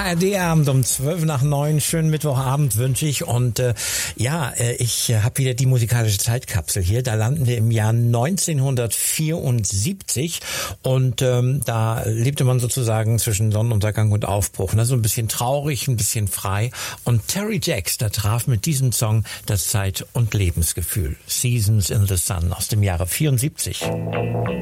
ARD-Abend um 8:12. Schönen Mittwochabend wünsche ich. Und ich habe wieder die musikalische Zeitkapsel hier. Da landen wir im Jahr 1974 und da lebte man sozusagen zwischen Sonnenuntergang und Aufbruch. Ne? So ein bisschen traurig, ein bisschen frei. Und Terry Jacks, da traf mit diesem Song das Zeit- und Lebensgefühl. Seasons in the Sun aus dem Jahre 74.